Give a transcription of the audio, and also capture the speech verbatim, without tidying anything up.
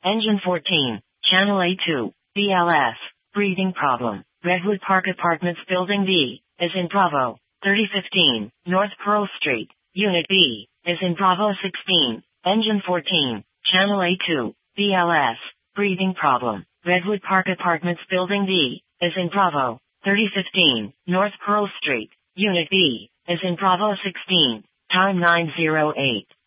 Engine fourteen, Channel A two, B L S, breathing problem. Redwood Park Apartments Building B, is in Bravo, thirty fifteen, North Pearl Street, Unit B, is in Bravo sixteen, Engine fourteen, Channel A two, B L S, breathing problem. Redwood Park Apartments Building B, is in Bravo, thirty fifteen, North Pearl Street, Unit B, is in Bravo sixteen, time nine oh eight.